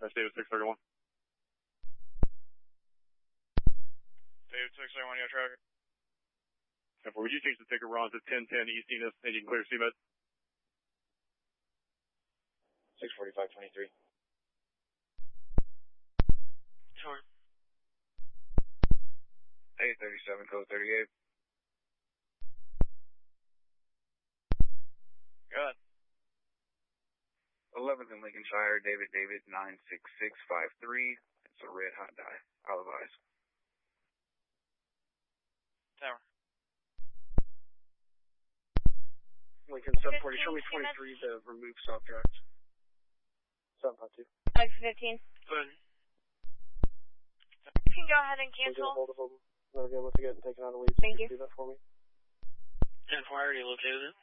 That's David 631. David 631, you got traffic? Would you change the ticket we're on to 1010 East Enos, and you can clear CMed? 645-23. Sure. 837, code 38. Go ahead. 11th and Lincolnshire, David 96653. It's a red hot dye. Olive eyes. Tower. Lincoln 740, show me 23 to remove subject. 752. 515. Good. You can go ahead and We'll get a cancel. hold of them. They're able to get taken out of leads. Thank you. Do that for me. 10-4, I already located it.